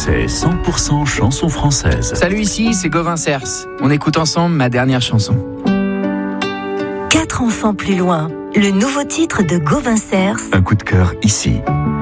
C'est 100% chanson française. Salut, ici c'est Gauvin Cers. On écoute ensemble ma dernière chanson. 4 enfants plus loin, le nouveau titre de Gauvin Cers. Un coup de cœur ici.